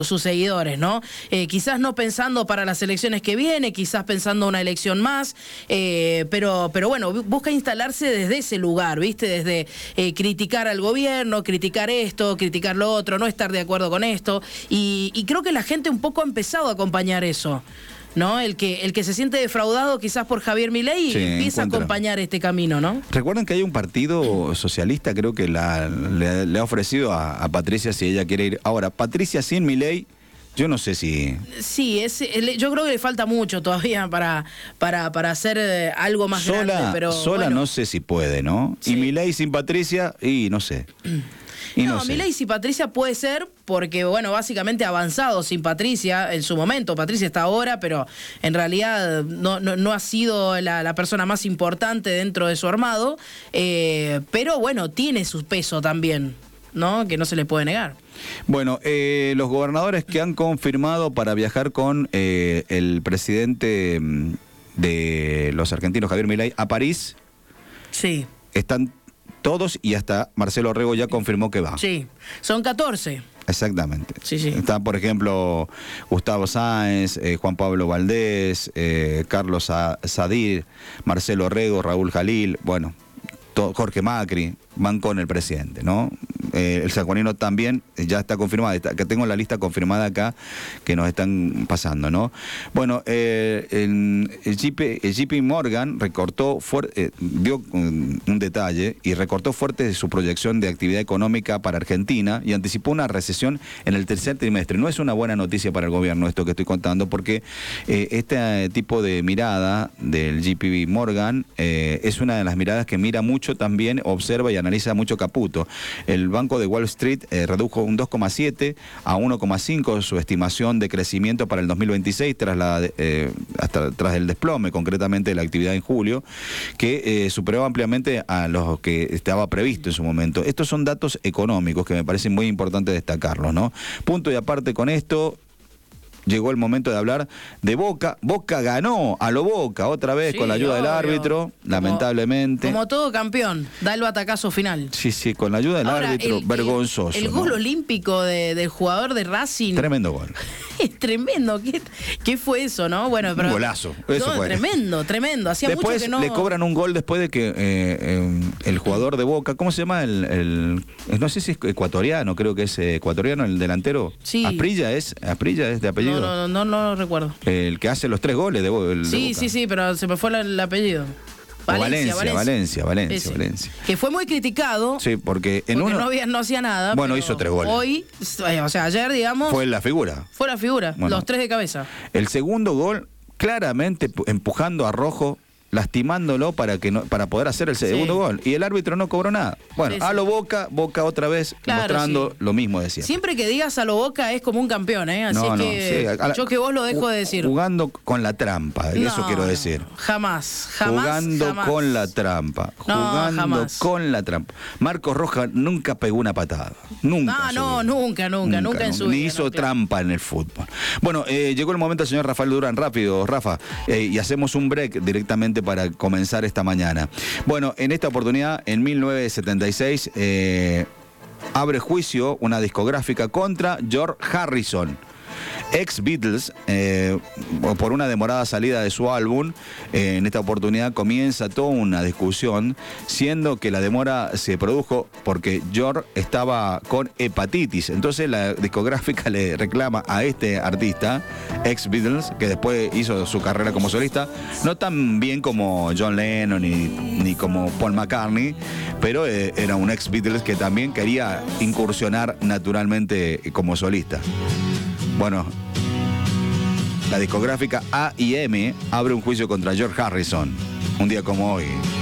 sus seguidores, ¿no? Quizás no pensando para las elecciones que viene, quizás pensando una elección más, pero bueno, busca instalarse desde ese lugar, ¿viste? Desde criticar al gobierno, criticar esto, criticar lo otro, no estar de acuerdo con esto, y creo que la gente un poco ha empezado a acompañar eso, ¿no? El que se siente defraudado quizás por Javier Milei empieza a acompañar este camino, ¿no? Recuerden que hay un partido socialista, creo que le ha ofrecido a Patricia si ella quiere ir. Ahora, Patricia sin Milei, yo no sé si... Sí, yo creo que le falta mucho todavía para hacer algo más grande, pero sola bueno. No sé si puede, ¿no? Sí. Y Milei sin Patricia, y no sé. No, Milei sin Patricia puede ser porque, bueno, básicamente ha avanzado sin Patricia en su momento. Patricia está ahora, pero en realidad no ha sido la persona más importante dentro de su armado. Pero, bueno, tiene su peso también, ¿no? Que no se le puede negar. Bueno, los gobernadores que han confirmado para viajar con el presidente de los argentinos, Javier Milei, a París, sí, están todos, y hasta Marcelo Orrego ya confirmó que va. Sí, son 14. Exactamente. Sí, sí. Está, por ejemplo, Gustavo Sáenz, Juan Pablo Valdés, Carlos Sadir, Marcelo Orrego, Raúl Jalil, bueno, Jorge Macri, van con el presidente, ¿no? El sanjuanino también ya está confirmado, que tengo la lista confirmada acá que nos están pasando, ¿no? Bueno, el JP Morgan recortó dio un detalle y recortó fuerte su proyección de actividad económica para Argentina y anticipó una recesión en el tercer trimestre. No es una buena noticia para el gobierno esto que estoy contando, porque este tipo de mirada del JP Morgan es una de las miradas que mira mucho también, observa y analiza mucho Caputo. El Banco de Wall Street redujo un 2,7 a 1,5 su estimación de crecimiento para el 2026 tras el desplome concretamente de la actividad en julio, que superó ampliamente a los que estaba previsto en su momento. Estos son datos económicos que me parecen muy importantes destacarlos, ¿no? Punto y aparte con esto. Llegó el momento de hablar de Boca. Boca ganó a lo Boca otra vez, sí, con la ayuda del árbitro, lamentablemente. Como todo campeón, da el batacazo final. Sí, con la ayuda del árbitro, vergonzoso. El gol olímpico del jugador de Racing. Tremendo gol. Es tremendo. ¿Qué fue eso, no? Bueno, pero, un golazo. Eso fue. Tremendo. Hacía después mucho que no... le cobran un gol después de que el jugador de Boca, ¿cómo se llama? No sé si es ecuatoriano, creo que es ecuatoriano, el delantero. Sí. Asprilla es de apellido. No lo recuerdo. El que hace los 3 goles de Boca. Sí, pero se me fue el apellido. Valencia. Que fue muy criticado. Sí, porque no hacía nada. Bueno, hizo 3 goles. Hoy, o sea, ayer, digamos... Fue la figura. Bueno, los 3 de cabeza. El segundo gol, claramente empujando a Rojo, lastimándolo para poder hacer el segundo gol. Y el árbitro no cobró nada. Bueno, a lo Boca otra vez, claro, mostrando lo mismo de siempre. Siempre que digas a lo Boca es como un campeón, ¿eh? Así yo que vos lo dejo de decir. Jugando con la trampa, eso quiero decir. Jamás. Jugando con la trampa. Con la trampa. Marcos Rojas nunca pegó una patada. Nunca en su vida. Ni hizo trampa en el fútbol. Bueno, llegó el momento, señor Rafael Durán. Rápido, Rafa. Y hacemos un break directamente para comenzar esta mañana. Bueno, en esta oportunidad, en 1976, abre juicio una discográfica contra George Harrison, ex Beatles, por una demorada salida de su álbum. En esta oportunidad comienza toda una discusión, siendo que la demora se produjo porque George estaba con hepatitis. Entonces la discográfica le reclama a este artista, ex Beatles, que después hizo su carrera como solista, no tan bien como John Lennon ni como Paul McCartney, pero era un ex Beatles que también quería incursionar naturalmente como solista. Bueno, la discográfica A&M abre un juicio contra George Harrison, un día como hoy.